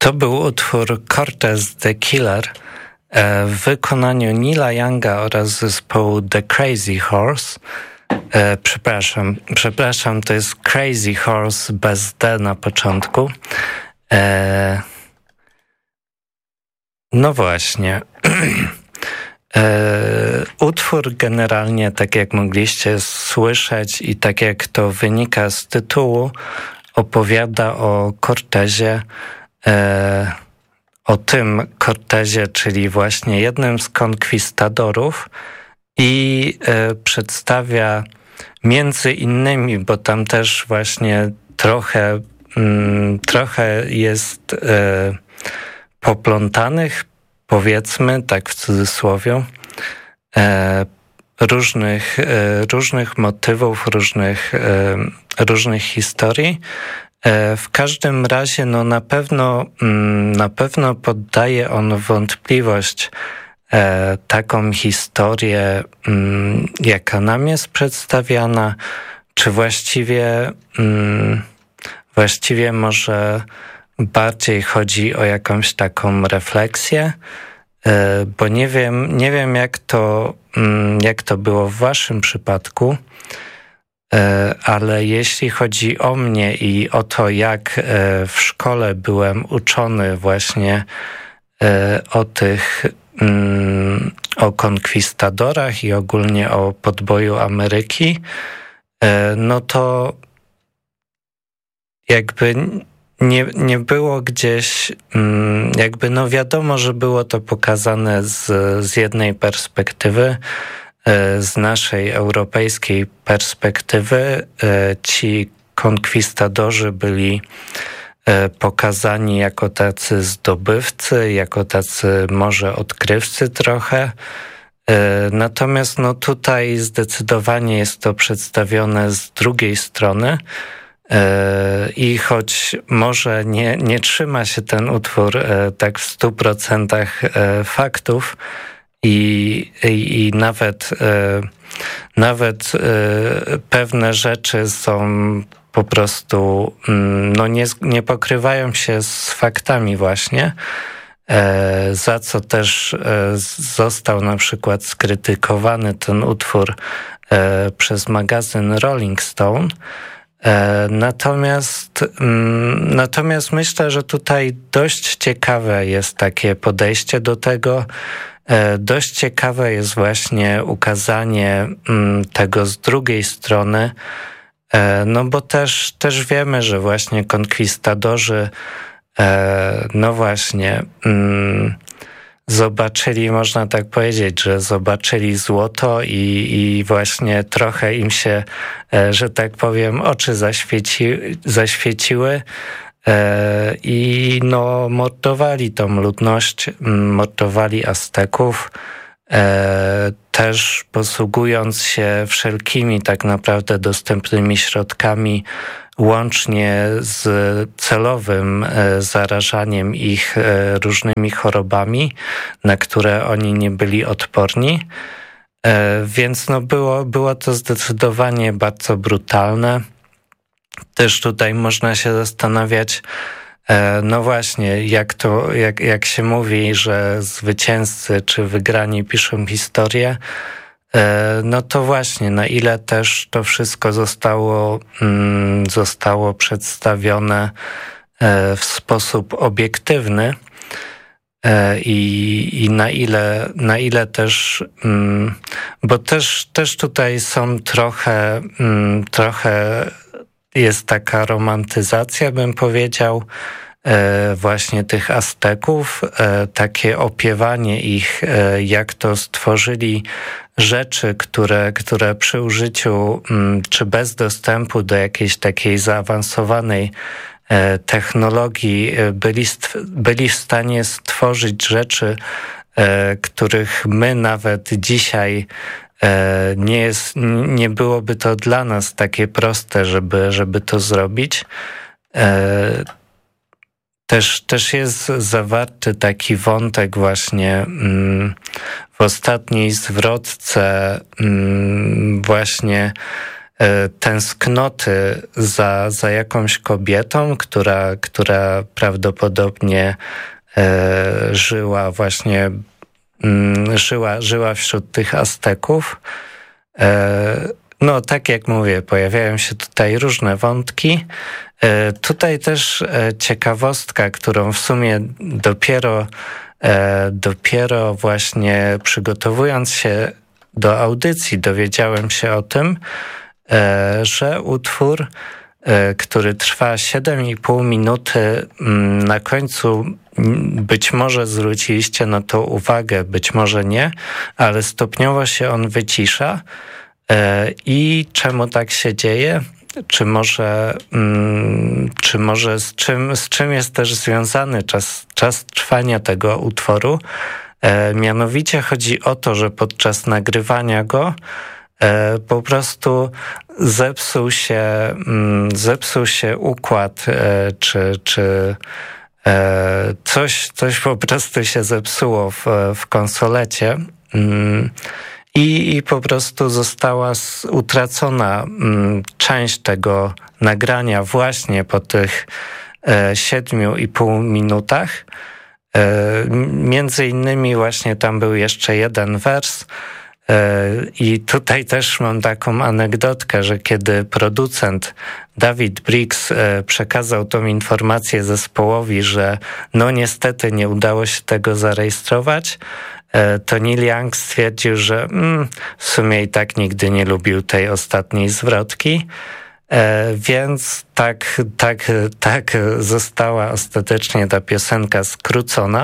To był utwór Cortez the Killer w wykonaniu Neila Younga oraz zespołu The Crazy Horse. Przepraszam, to jest Crazy Horse bez D na początku. No właśnie. Utwór generalnie, tak jak mogliście słyszeć i tak jak to wynika z tytułu, opowiada o Cortezie, o tym Cortezie, czyli właśnie jednym z konkwistadorów i przedstawia między innymi, bo tam też właśnie trochę jest poplątanych, powiedzmy, tak w cudzysłowie, różnych motywów, różnych historii. W każdym razie no na pewno poddaje on w wątpliwość taką historię, jaka nam jest przedstawiana, czy właściwie może bardziej chodzi o jakąś taką refleksję, bo nie wiem jak to było w waszym przypadku, ale jeśli chodzi o mnie i o to, jak w szkole byłem uczony właśnie o konkwistadorach i ogólnie o podboju Ameryki, no to jakby nie było gdzieś, jakby no wiadomo, że było to pokazane z jednej perspektywy, z naszej europejskiej perspektywy. Ci konkwistadorzy byli pokazani jako tacy zdobywcy, jako tacy może odkrywcy trochę. Natomiast no tutaj zdecydowanie jest to przedstawione z drugiej strony i choć może nie trzyma się ten utwór tak w 100% faktów i nawet pewne rzeczy są po prostu, no nie pokrywają się z faktami właśnie, za co też został na przykład skrytykowany ten utwór przez magazyn Rolling Stone. Natomiast myślę, że tutaj dość ciekawe jest takie podejście do tego. Dość ciekawe jest właśnie ukazanie tego z drugiej strony, no bo też wiemy, że właśnie konkwistadorzy no właśnie zobaczyli, można tak powiedzieć, że zobaczyli złoto i właśnie trochę im się, że tak powiem, oczy zaświeciły i no mordowali tą ludność, mordowali Azteków, też posługując się wszelkimi tak naprawdę dostępnymi środkami, łącznie z celowym zarażaniem ich różnymi chorobami, na które oni nie byli odporni. Więc no było to zdecydowanie bardzo brutalne. Też tutaj można się zastanawiać, no właśnie, jak się mówi, że zwycięzcy czy wygrani piszą historię, no to właśnie, na ile też to wszystko zostało przedstawione w sposób obiektywny i na ile też, bo też tutaj są trochę jest taka romantyzacja, bym powiedział, właśnie tych Azteków, takie opiewanie ich, jak to stworzyli rzeczy, które przy użyciu czy bez dostępu do jakiejś takiej zaawansowanej technologii byli w stanie stworzyć rzeczy, których my nawet dzisiaj nie byłoby to dla nas takie proste, żeby to zrobić. Też jest zawarty taki wątek właśnie w ostatniej zwrotce właśnie tęsknoty za jakąś kobietą, która prawdopodobnie żyła właśnie, żyła wśród tych Azteków. No, tak jak mówię, pojawiają się tutaj różne wątki. Tutaj też ciekawostka, którą w sumie dopiero właśnie przygotowując się do audycji dowiedziałem się o tym, że utwór, który trwa 7,5 minuty, na końcu być może zwróciliście na to uwagę, być może nie, ale stopniowo się on wycisza. I czemu tak się dzieje? Czy może z czym jest też związany czas trwania tego utworu? Mianowicie chodzi o to, że podczas nagrywania go po prostu zepsuł się układ, czy coś po prostu się zepsuło w konsolecie. I po prostu została utracona część tego nagrania właśnie po tych 7,5 minutach. Między innymi właśnie tam był jeszcze jeden wers i tutaj też mam taką anegdotkę, że kiedy producent David Briggs przekazał tą informację zespołowi, że no niestety nie udało się tego zarejestrować, to Neil Young stwierdził, że w sumie i tak nigdy nie lubił tej ostatniej zwrotki, więc tak została ostatecznie ta piosenka skrócona.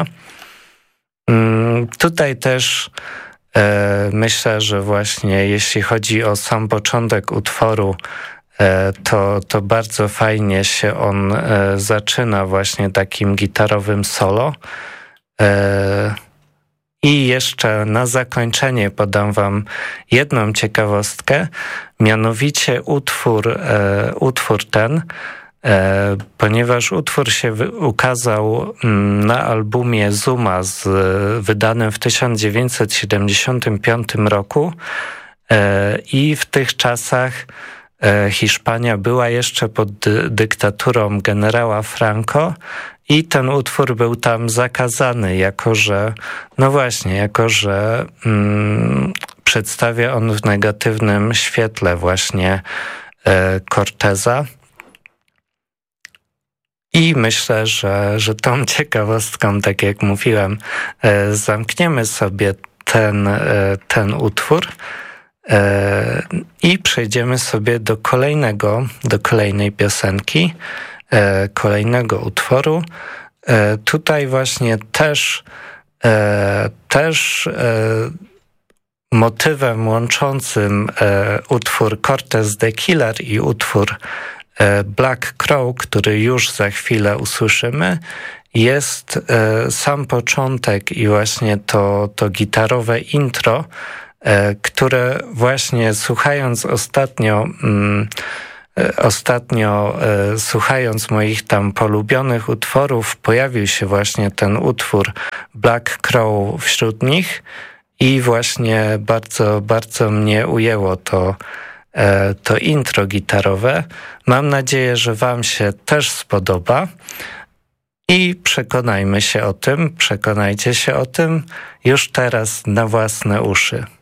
Tutaj też myślę, że właśnie jeśli chodzi o sam początek utworu, to bardzo fajnie się on zaczyna właśnie takim gitarowym solo. I jeszcze na zakończenie podam wam jedną ciekawostkę, mianowicie utwór ten, ponieważ utwór się ukazał na albumie Zuma wydanym w 1975 roku i w tych czasach Hiszpania była jeszcze pod dyktaturą generała Franco i ten utwór był tam zakazany, jako że przedstawia on w negatywnym świetle właśnie Corteza. I myślę, że tą ciekawostką, tak jak mówiłem, zamkniemy sobie ten utwór i przejdziemy sobie do kolejnej piosenki, kolejnego utworu. Tutaj właśnie też motywem łączącym utwór Cortez the Killer i utwór Black Crow, który już za chwilę usłyszymy, jest sam początek i właśnie to gitarowe intro, które właśnie słuchając ostatnio słuchając moich tam polubionych utworów, pojawił się właśnie ten utwór Black Crow wśród nich i właśnie bardzo, bardzo mnie ujęło to intro gitarowe. Mam nadzieję, że wam się też spodoba i przekonajcie się o tym już teraz na własne uszy.